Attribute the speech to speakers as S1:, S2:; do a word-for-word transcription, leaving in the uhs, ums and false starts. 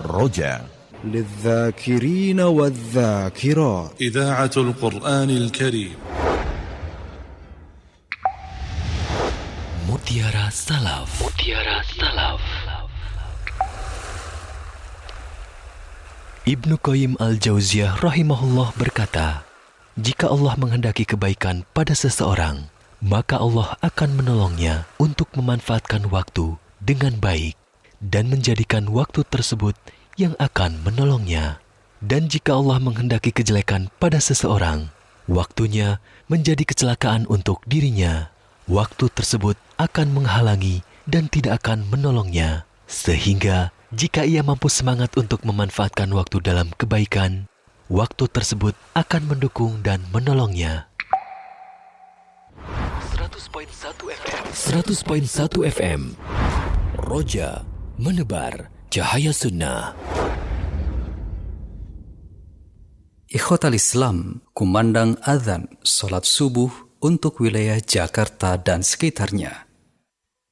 S1: Roja
S2: للذاكرين والذاكرات
S3: إذاعة القرآن الكريم.
S4: Mutiara Salaf. Mutiara Salaf. Ibnu Qayyim Al-Jauziyah rahimahullah berkata, jika Allah menghendaki kebaikan pada seseorang, maka Allah akan menolongnya untuk memanfaatkan waktu dengan baik dan menjadikan waktu tersebut yang akan menolongnya. Dan jika Allah menghendaki kejelekan pada seseorang, waktunya menjadi kecelakaan untuk dirinya. Waktu tersebut akan menghalangi dan tidak akan menolongnya. Sehingga jika ia mampu semangat untuk memanfaatkan waktu dalam kebaikan, waktu tersebut akan mendukung dan menolongnya. seratus koma satu F M seratus koma satu F M Roja, menebar cahaya sunnah.
S5: Ikhwatal Islam, kumandang azan salat subuh untuk wilayah Jakarta dan sekitarnya.